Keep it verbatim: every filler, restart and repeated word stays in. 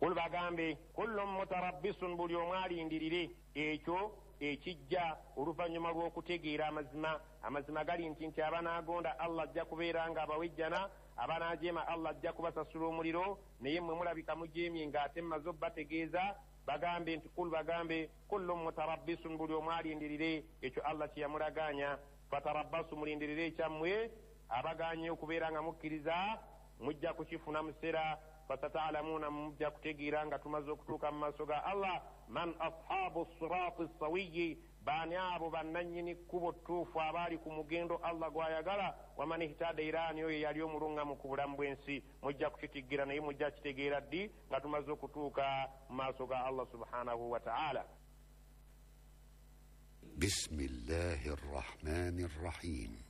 kul bagambe kullun mutarabbisun buli omu alindirire ekyo ekijja oluvannyuma lw'okutegeera amazima. Amazima gali nti nti abanaagonda Allah ajja kubeera nga abawejjana, abanaajeema Allah ajja kubasasula omuliro, naye mmwe mulabika mujeemye ng'ate mmaze obbategeeza. Bagambe nti kul bagambe kullun mutarabbisun buli omu alindirire ekyo Allah kye yamulaganya. Fatarabbasu mulindirire ekyammwe abaganye okubeera nga mukkiriza mujja kukifuna musera. Fasata'lamuna mujja kutegeera nga tumaze okutuuka mu maaso ga Allah man ashabu sirati sawiyi, baani abo bannannyini kkubo ttuufu abaali ku mugendo Allah gw'ayagala. Waman ihtada irani oyo yali omuluŋŋamu ku bulamu bw'ensi. Mujja kukitiggira naye mujja kitegeera ddi nga tumaze okutuuka mu maaso ga Allah subhanahu wa ta'ala. Bismillahi rrahmani rrahim.